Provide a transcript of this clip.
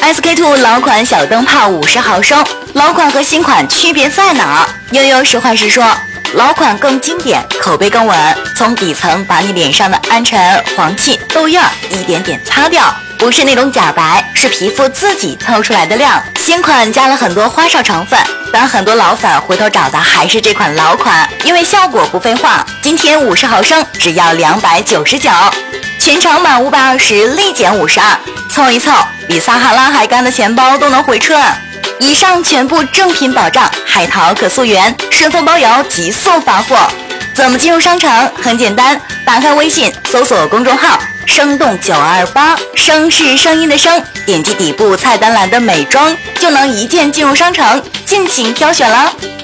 SK-II 老款小灯泡50毫升，老款和新款区别在哪？悠悠实话实说，老款更经典，口碑更稳，从底层把你脸上的暗沉、黄气、痘印一点点擦掉，不是那种假白，是皮肤自己透出来的亮。新款加了很多花哨成分，但很多老粉回头找的还是这款老款，因为效果不废话。今天50毫升只要299，全场满520，立减52，凑一凑，比撒哈拉海干的钱包都能回春。以上全部正品保障，海淘可溯源，顺丰包邮，极速发货。怎么进入商城？很简单，打开微信，搜索公众号生动928，声是声音的声，点击底部菜单栏的美妆，就能一键进入商城，尽情挑选了。